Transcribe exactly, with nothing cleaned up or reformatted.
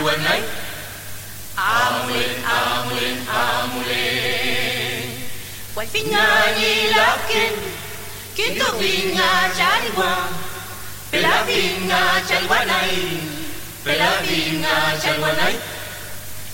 wanay. Amulen, amulen, amulen. Quay phía nga nhi lá kinh, kiến tu viên nga trái qua. Pela viên nga trái qua này, pela viên nga trái qua này.